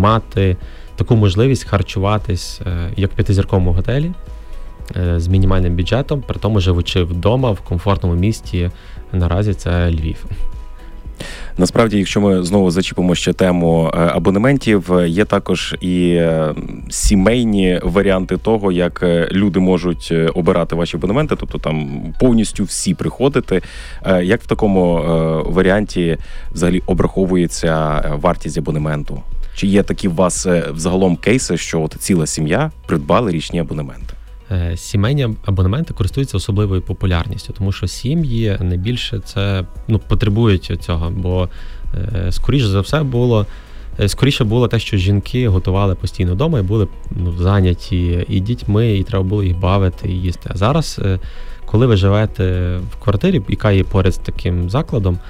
мати таку можливість харчуватись як в 5-зірковому готелі з мінімальним бюджетом, при тому живучи вдома в комфортному місті, наразі це Львів. Насправді, якщо ми знову зачіпимо ще тему абонементів, є також і сімейні варіанти того, як люди можуть обирати ваші абонементи, тобто там повністю всі приходити. Як в такому варіанті взагалі обраховується вартість абонементу? Чи є такі у вас взагалом кейси, що от ціла сім'я придбали річні абонементи? Сімейні абонементи користуються особливою популярністю, тому що сім'ї найбільше потребують цього, бо скоріше було те, що жінки готували постійно вдома і були зайняті і дітьми, і треба було їх бавити і їсти. А зараз, коли ви живете в квартирі, яка є поряд з таким закладом,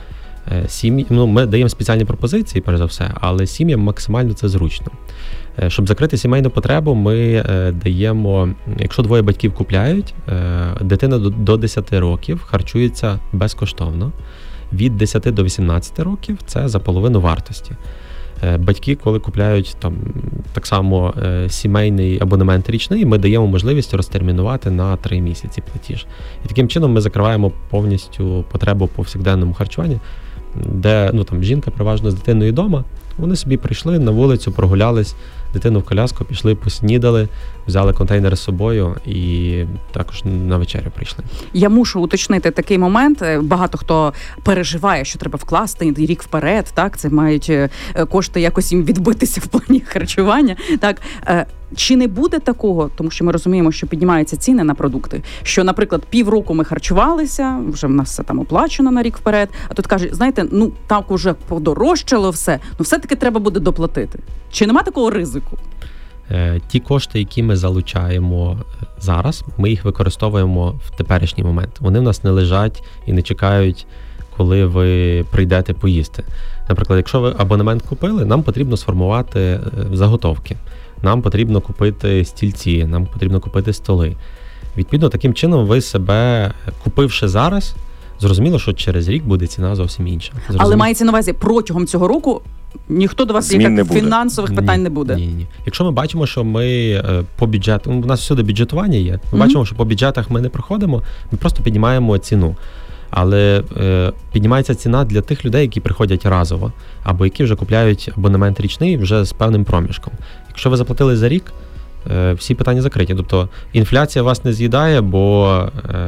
ми даємо спеціальні пропозиції, перш за все, але сім'ям максимально це зручно. Щоб закрити сімейну потребу, ми даємо, якщо двоє батьків купляють, дитина до 10 років харчується безкоштовно. Від 10 до 18 років це за половину вартості. Батьки, коли купляють так само сімейний абонемент річний, ми даємо можливість розтермінувати на 3 місяці платіж. І таким чином ми закриваємо повністю потребу по повсякденному харчуванні, де жінка переважно з дитиною вдома, вони собі прийшли на вулицю, прогулялись, дитину в коляску, пішли, поснідали, взяли контейнер з собою і також на вечерю прийшли. Я мушу уточнити такий момент. Багато хто переживає, що треба вкласти рік вперед, так? Це мають кошти якось їм відбитися в плані харчування. Так, чи не буде такого, тому що ми розуміємо, що піднімаються ціни на продукти, що, наприклад, півроку ми харчувалися, вже в нас все там оплачено на рік вперед, а тут кажуть, знаєте, так уже подорожчало все, все-таки треба буде доплатити. Чи нема такого ризику? Ті кошти, які ми залучаємо зараз, ми їх використовуємо в теперішній момент. Вони в нас не лежать і не чекають, коли ви прийдете поїсти. Наприклад, якщо ви абонемент купили, нам потрібно сформувати заготовки. Нам потрібно купити стільці, нам потрібно купити столи. Відповідно, таким чином ви себе, купивши зараз, зрозуміло, що через рік буде ціна зовсім інша. Але мається на увазі, протягом цього року ніхто до вас фінансових питань не буде? Ні. Якщо ми бачимо, що ми по бюджету, у нас всюди бюджетування є, ми бачимо, що по бюджетах ми не проходимо, ми просто піднімаємо ціну. Але піднімається ціна для тих людей, які приходять разово, або які вже купляють абонемент річний вже з певним проміжком. Якщо ви заплатили за рік, всі питання закриті. Тобто інфляція вас не з'їдає, бо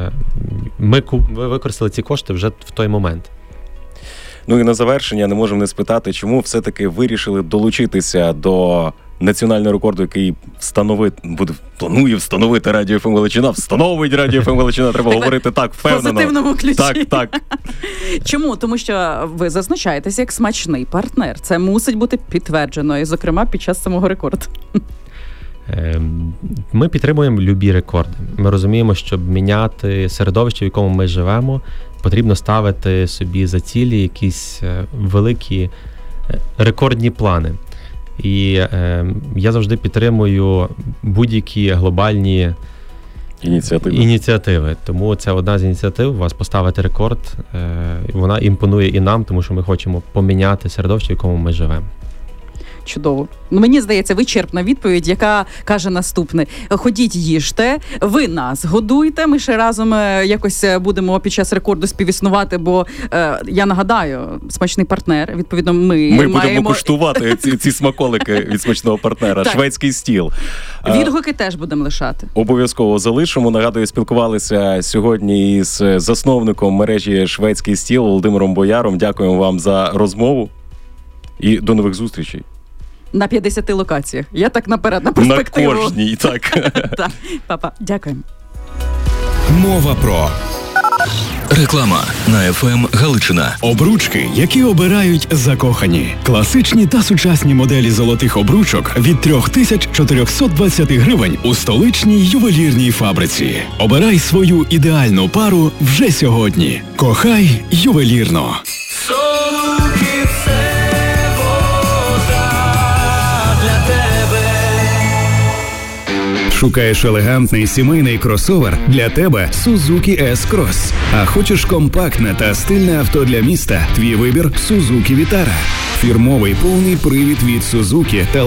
ви використали ці кошти вже в той момент. І на завершення не можемо не спитати, чому все-таки вирішили долучитися до національного рекорду, який планує встановити Радіо ФМ Галичина, встановить Радіо ФМ Галичина, треба говорити так, впевнено. В позитивному ключі. Так. Чому? Тому що ви зазначаєтеся як смачний партнер. Це мусить бути підтверджено, і, зокрема, під час самого рекорду. Ми підтримуємо любі рекорди. Ми розуміємо, щоб міняти середовище, в якому ми живемо, потрібно ставити собі за цілі якісь великі рекордні плани. І я завжди підтримую будь-які глобальні ініціативи. Тому це одна з ініціатив, вас поставити рекорд. Вона імпонує і нам, тому що ми хочемо поміняти середовище, в якому ми живемо. Чудово. Мені здається, вичерпна відповідь, яка каже наступне. Ходіть, їжте, ви нас годуйте, ми ще разом якось будемо під час рекорду співіснувати, бо, я нагадаю, смачний партнер, відповідно, ми будемо куштувати ці смаколики від смачного партнера, шведський стіл. Відгуки теж будемо лишати. Обов'язково залишимо. Нагадую, спілкувалися сьогодні із засновником мережі «Шведський стіл» Володимиром Бояром. Дякуємо вам за розмову і до нових зустрічей. На 50 локаціях. Я так наперед, на перспективу. На кожній, так. Так, папа, дякуємо. Мова про реклама на ФМ Галичина. Обручки, які обирають закохані. Класичні та сучасні моделі золотих обручок від 3420 гривень у столичній ювелірній фабриці. Обирай свою ідеальну пару вже сьогодні. Кохай ювелірно. Шукаєш елегантний сімейний кросовер? Для тебе Suzuki S-Cross. А хочеш компактне та стильне авто для міста? Твій вибір Suzuki Vitara. Фірмовий повний привід від Suzuki та